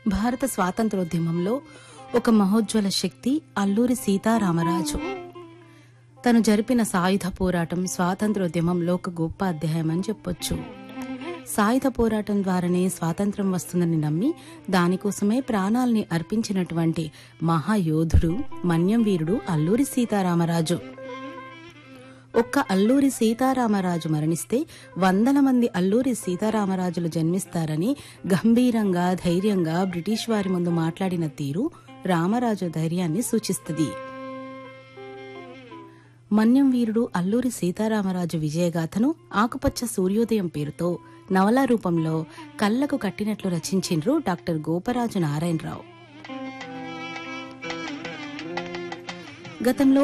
భారత స్వాతంత్రోద్యమంలో ఒక మహోజ్వల శక్తి అల్లూరి సీతారామరాజు. తను జరిపిన సాయుధ పోరాటం స్వాతంత్రోద్యమంలో ఒక గొప్ప అధ్యాయం అని చెప్పొచ్చు. సాయుధ పోరాటం ద్వారానే స్వాతంత్రం వస్తుందని నమ్మి దానికోసమే ప్రాణాల్ని అర్పించినటువంటి మహాయోధుడు మన్యం వీరుడు అల్లూరి సీతారామరాజు. ఒక్క అల్లూరి సీతారామరాజు మరణిస్తే వందల మంది అల్లూరి సీతారామరాజులు జన్మిస్తారని గంభీరంగా ధైర్యంగా బ్రిటిష్ వారి ముందు మాట్లాడిన తీరు రామరాజు ధైర్యాన్ని సూచిస్తుంది. మన్యం వీరుడు అల్లూరి సీతారామరాజు విజయగాథను ఆకుపచ్చ సూర్యోదయం పేరుతో నవలా రూపంలో కళ్లకు కట్టినట్లు రచించిండ్రు డాక్టర్ గోపరాజు నారాయణరావు. గతంలో